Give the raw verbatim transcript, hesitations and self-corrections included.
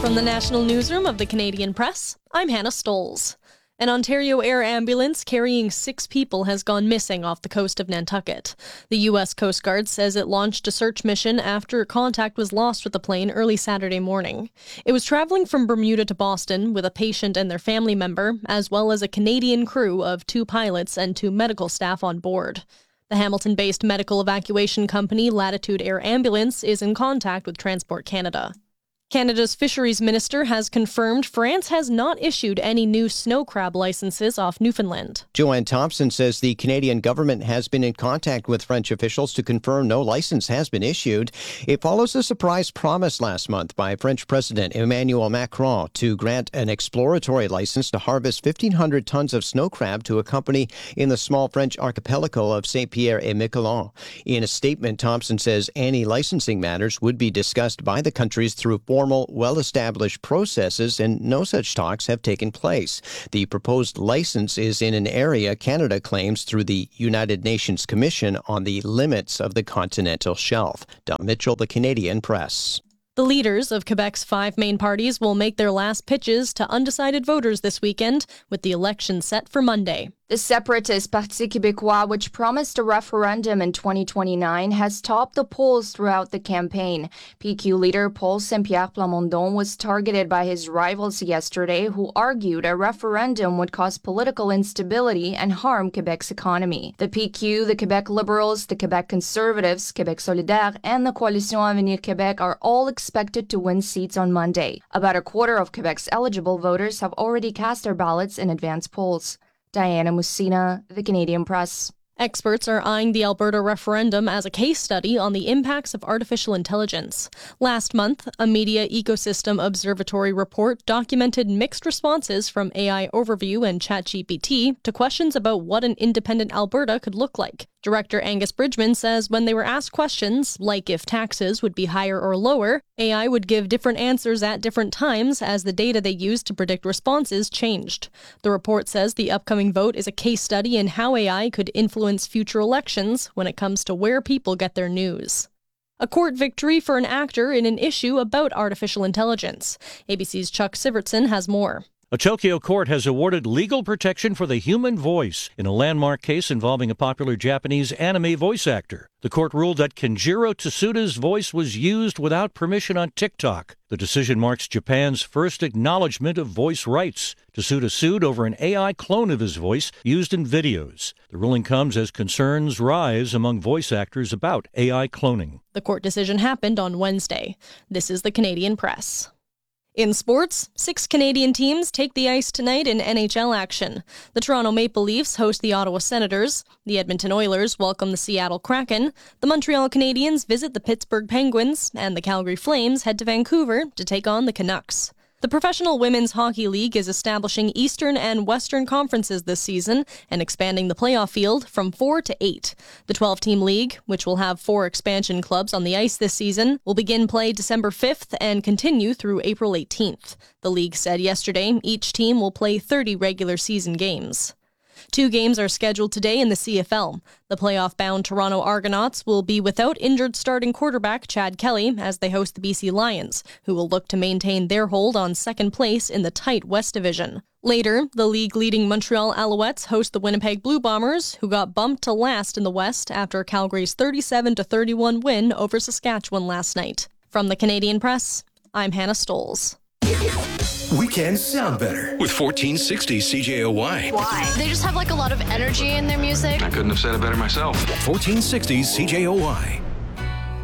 From the National Newsroom of the Canadian Press, I'm Hannah Stolz. An Ontario Air ambulance carrying six people has gone missing off the coast of Nantucket. The U S Coast Guard says it launched a search mission after contact was lost with the plane early Saturday morning. It was traveling from Bermuda to Boston with a patient and their family member, as well as a Canadian crew of two pilots and two medical staff on board. The Hamilton-based medical evacuation company Latitude Air Ambulance is in contact with Transport Canada. Canada's Fisheries Minister has confirmed France has not issued any new snow crab licenses off Newfoundland. Joanne Thompson says the Canadian government has been in contact with French officials to confirm no license has been issued. It follows a surprise promise last month by French President Emmanuel Macron to grant an exploratory license to harvest fifteen hundred tons of snow crab to a company in the small French archipelago of Saint-Pierre et Miquelon. In a statement, Thompson says any licensing matters would be discussed by the countries through formal, well-established processes, and no such talks have taken place. The proposed license is in an area Canada claims through the United Nations Commission on the Limits of the Continental Shelf. Don Mitchell, The Canadian Press. The leaders of Quebec's five main parties will make their last pitches to undecided voters this weekend, with the election set for Monday. The separatist Parti Québécois, which promised a referendum in twenty twenty-nine, has topped the polls throughout the campaign. P Q leader Paul Saint-Pierre Plamondon was targeted by his rivals yesterday, who argued a referendum would cause political instability and harm Quebec's economy. The P Q, the Quebec Liberals, the Quebec Conservatives, Québec Solidaire, and the Coalition Avenir Québec are all expected to win seats on Monday. About a quarter of Quebec's eligible voters have already cast their ballots in advance polls. Diana Mussina, The Canadian Press. Experts are eyeing the Alberta referendum as a case study on the impacts of artificial intelligence. Last month, a Media Ecosystem Observatory report documented mixed responses from A I Overview and ChatGPT to questions about what an independent Alberta could look like. Director Angus Bridgman says when they were asked questions, like if taxes would be higher or lower, A I would give different answers at different times as the data they used to predict responses changed. The report says the upcoming vote is a case study in how A I could influence future elections when it comes to where people get their news. A court victory for an actor in an issue about artificial intelligence. A B C's Chuck Sivertson has more. A Tokyo court has awarded legal protection for the human voice in a landmark case involving a popular Japanese anime voice actor. The court ruled that Kenjiro Tsuda's voice was used without permission on TikTok. The decision marks Japan's first acknowledgement of voice rights. Tsuda sued over an A I clone of his voice used in videos. The ruling comes as concerns rise among voice actors about A I cloning. The court decision happened on Wednesday. This is the Canadian Press. In sports, six Canadian teams take the ice tonight in N H L action. The Toronto Maple Leafs host the Ottawa Senators, the Edmonton Oilers welcome the Seattle Kraken, the Montreal Canadiens visit the Pittsburgh Penguins, and the Calgary Flames head to Vancouver to take on the Canucks. The Professional Women's Hockey League is establishing Eastern and Western conferences this season and expanding the playoff field from four to eight. The twelve-team league, which will have four expansion clubs on the ice this season, will begin play December fifth and continue through April eighteenth. The league said yesterday each team will play thirty regular season games. Two games are scheduled today in the C F L. The playoff-bound Toronto Argonauts will be without injured starting quarterback Chad Kelly as they host the B C Lions, who will look to maintain their hold on second place in the tight West Division. Later, the league-leading Montreal Alouettes host the Winnipeg Blue Bombers, who got bumped to last in the West after Calgary's thirty-seven to thirty-one win over Saskatchewan last night. From the Canadian Press, I'm Hannah Stolz. Weekends sound better with fourteen sixty C J O Y. Why? They just have like a lot of energy in their music. I couldn't have said it better myself. fourteen sixty C J O Y.